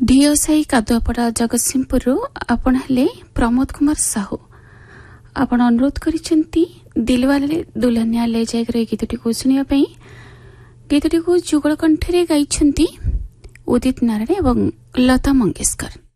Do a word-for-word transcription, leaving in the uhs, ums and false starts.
ढीओ साई कादुआपड़ा जगतसिंहपुर आपण हेले प्रमोद कुमार साहू आपण अनुरोध करिसेंती दिलवाले दुल्हनिया ले जाकर गीतटी को सुनिया पई गीतटी को जुगल कंठरे गाइछंती उदित नारायण एवं लता मंगेशकर।